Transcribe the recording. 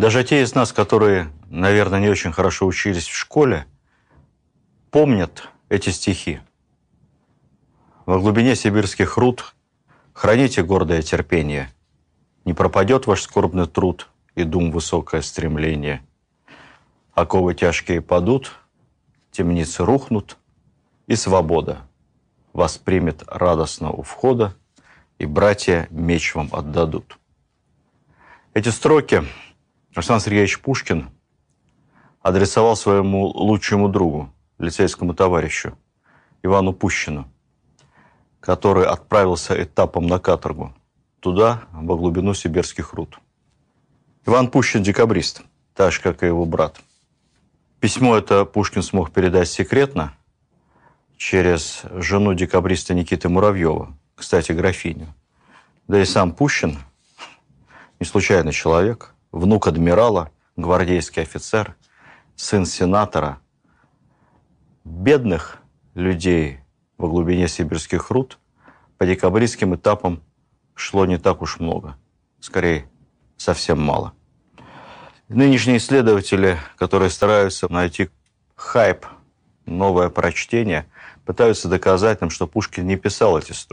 Даже те из нас, которые, наверное, не очень хорошо учились в школе, помнят эти стихи. Во глубине сибирских руд храните гордое терпение. Не пропадет ваш скорбный труд и дум высокое стремление. Оковы тяжкие падут, темницы рухнут, и свобода вас примет радостно у входа, и братья меч вам отдадут. Эти строки Александр Сергеевич Пушкин адресовал своему лучшему другу, лицейскому товарищу Ивану Пущину, который отправился этапом на каторгу, туда, во глубину сибирских руд. Иван Пущин – декабрист, так же, как и его брат. Письмо это Пушкин смог передать секретно через жену декабриста Никиты Муравьева, кстати, графиню. Да и сам Пущин – не случайный человек, внук адмирала, гвардейский офицер, сын сенатора. Бедных людей во глубине сибирских руд по декабристским этапам шло не так уж много, скорее, совсем мало. Нынешние исследователи, которые стараются найти хайп, новое прочтение, пытаются доказать нам, что Пушкин не писал эти строки.